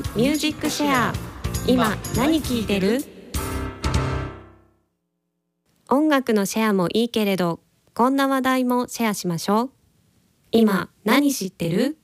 ミュージックシェア。今何聴いてる？音楽のシェアもいいけれど、こんな話題もシェアしましょう。今何知ってる？